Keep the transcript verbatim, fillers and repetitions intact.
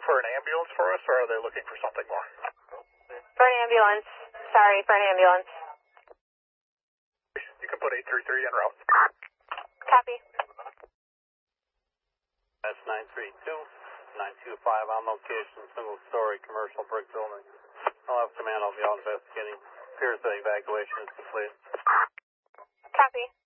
for an ambulance for us, or are they looking for something more? For an ambulance. Sorry, for an ambulance. You can put eight three three en route. Copy. That's nine three two, nine two five on location, single story commercial brick building. I'll have command, I'll be out investigating. Appears the evacuation is complete. Copy.